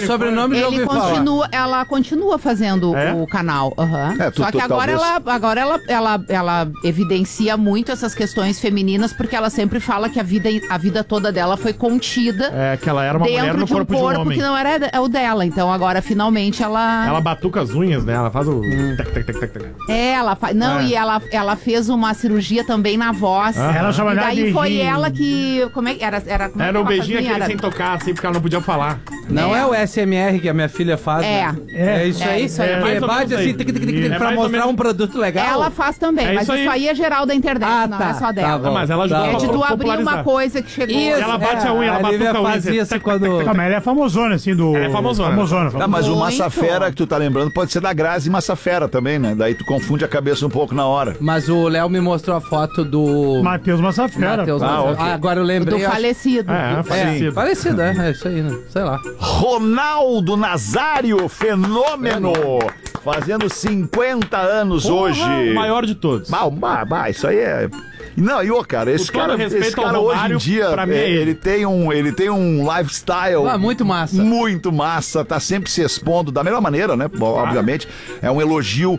sobrenome já ouvi falar. Ela continua fazendo o canal. Só que agora ela evidencia muito essas questões femininas, porque ela sempre fala que a vida toda dela foi contida. Que ela era uma mulher no corpo de um homem. Que não era o dela. Então agora finalmente ela... Ela batuca as unhas, né? Ela faz o... Ela faz... Não, e ela fez uma cirurgia também na voz. Ela chama e daí de foi beijinho. ela que... Como é que era? Era o beijinho aquele sem tocar, assim, porque ela não podia falar. Não é o SMR que a minha filha faz, né? É isso aí. mais ou Bate menos assim, aí. pra mais ou mostrar menos. um produto legal. Ela faz também, mas isso aí é geral da internet, não é só dela. bom. Mas ela ajudou É de tu abrir popularizar. uma coisa que chegou. Isso, Ela bate a unha, ela batuca a unha. fazia isso quando... Calma, ela é famosona, assim, do... Ela é famosona. Tá, mas o Muito. Massafera que tu tá lembrando pode ser da Grazi Massafera também, né? Daí tu confunde a cabeça um pouco na hora. Mas o Léo me mostrou a foto do... Matheus Massafera. Matheus Ah, Massafera. ok. Agora eu lembrei... Do falecido. Parecido, é isso aí, né? Sei lá. Ronaldo Nazário, fenômeno! Fazendo 50 anos hoje. O maior de todos. Isso aí é... Não, cara, esse Com todo cara respeito ao hoje em Romário, dia, pra mim é ele tem um lifestyle Muito massa. muito massa, tá sempre se expondo da melhor maneira, né? Obviamente, é um elogio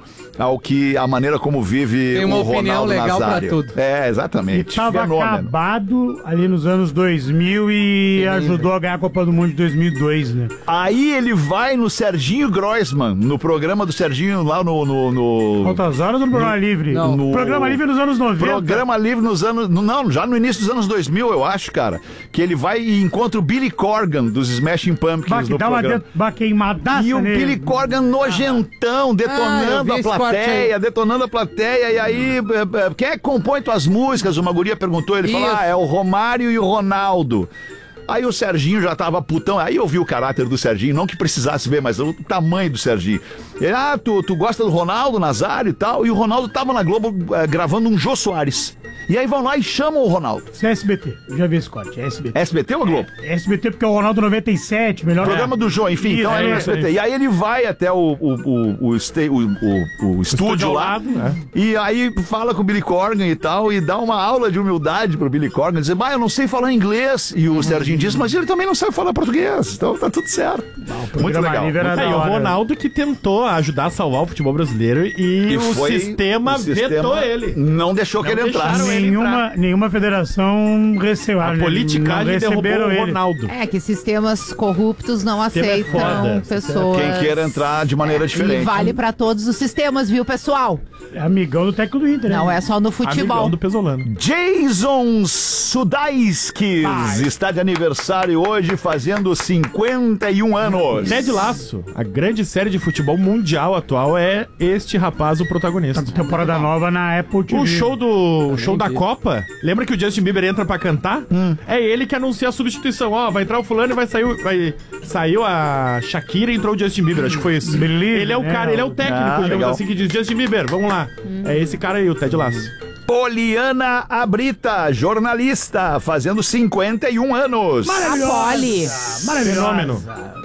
a maneira como vive Tem uma o opinião Ronaldo legal Nazário. pra tudo. É, E exatamente. tava acabado ali nos anos 2000 e ajudou a ganhar a Copa do Mundo de 2002, né? Aí ele vai no Serginho Groisman, no programa do Serginho lá no Altas horas ou no Programa Livre? Não. No- Programa Livre nos anos 90. Programa Livre nos anos... Não, já no início dos anos 2000, eu acho, cara. Que ele vai e encontra o Billy Corgan, dos Smashing Pumpkins, Que no dá programa. uma queimadaça E o nele. Billy Corgan nojentão, eu detonando vi a esse corte plateia, e aí, quem é que compõe tuas músicas? Uma guria perguntou, ele falou, Isso. é o Romário e o Ronaldo. Aí o Serginho já tava putão, aí eu vi o caráter do Serginho, não que precisasse ver, mas o tamanho do Serginho. Ele, tu gosta do Ronaldo Nazário e tal? E o Ronaldo tava na Globo gravando um Jô Soares. E aí vão lá e chamam o Ronaldo. Isso é SBT. Eu já vi esse corte. É SBT. SBT ou a Globo? É SBT porque é o Ronaldo 97, melhor. Programa do Jô, enfim, então é no SBT. E aí ele vai até o estúdio lá, ao lado, né? e aí fala com o Billy Corgan e tal, e dá uma aula de humildade pro Billy Corgan, dizer, eu não sei falar inglês. E o Serginho diz, mas ele também não sabe falar português, então tá tudo certo. Muito legal. Livre era E da o hora. Ronaldo que tentou ajudar a salvar o futebol brasileiro e o sistema vetou ele. Não deixou que Não ele entrasse. deixaram ele entrar. Nenhuma federação recebeu. A politicagem derrubou o Ronaldo. É, que sistemas corruptos não Sistema é aceitam foda. pessoas. Quem queira entrar de maneira E diferente. vale pra todos os sistemas, viu, pessoal? É amigão do técnico do Inter, né? Não é só no futebol. Amigão do Pesolano. Jason Sudaikis está de aniversário hoje, fazendo 51 anos. Ted Lasso, a grande série de futebol mundial atual, é este rapaz o protagonista. Temporada nova na Apple TV. O show da Copa, lembra que o Justin Bieber entra pra cantar? É ele que anuncia a substituição. Vai entrar o fulano e saiu a Shakira e entrou o Justin Bieber, acho que foi isso. Beleza, Ele é o cara, ele é o técnico, digamos legal. assim, que diz Justin Bieber, vamos lá. É esse cara aí, o Ted Lasso. Poliana Abrita, jornalista, fazendo 51 anos. A Polly. Fenômeno.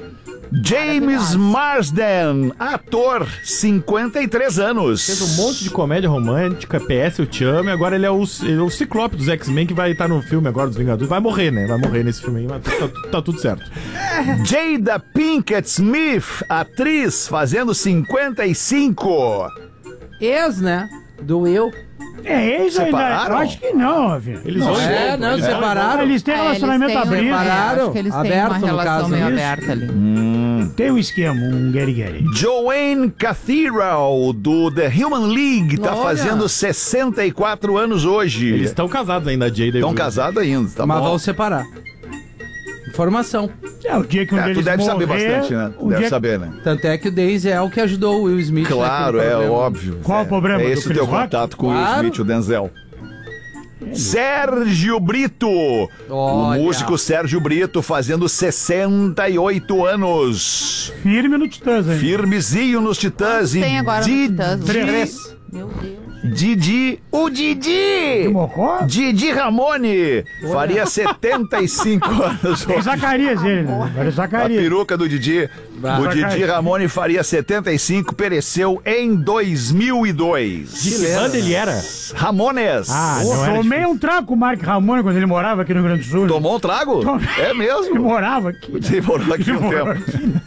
James Marsden, ator, 53 anos. Fez um monte de comédia romântica, PS Eu Te Amo, e agora ele é o Ciclope dos X-Men que vai estar no filme agora dos Vingadores. Vai morrer, né? Vai morrer nesse filme aí, mas tá tudo certo. Jada Pinkett Smith, atriz, fazendo 55. Ex, né? Do Will. É, ex ainda. Separaram? Eu acho que não, filho. Eles Não, vão é, não, eles vão- separaram. Eles têm relacionamento aberto. separaram. Acho que eles têm Aberto, uma no relação caso, meio isso. aberta ali. Tem um esquema, um get-get. Joanne Cathedral, do The Human League, tá Olha. fazendo 64 anos hoje. Eles estão casados ainda, a Jada e o Estão Will. casados ainda, tá Mas bom. vão separar. Informação. É, o dia que um Tu deles deve saber morrer, bastante, né? o Deve dia- saber, né? Tanto é que o Denzel que ajudou o Will Smith. Claro, naquele é problema. óbvio. Qual o problema? É Do esse o Chris teu Rock? contato com o Will Claro. Smith, o Denzel. Sérgio Brito, Olha. o músico Sérgio Brito, fazendo 68 anos. Firme no Titãs, hein? Firmezinho nos Titãs. Tem agora no Titãs? Três. Meu Deus. O Didi! Mocó? Didi Ramone faria 75 anos Tem hoje. Zacarias ele, né? Agora é A Zacarias. peruca do Didi. O Didi Zacarias. Ramone faria 75, pereceu em 2002. De que banda ele era? Ramones. Não era Tomei um trago com o Mark Ramone quando ele morava aqui no Rio Grande do Sul. Tomou um trago? É Ele mesmo? morava aqui. Né? Você morou aqui um Ele morou tempo. aqui, né?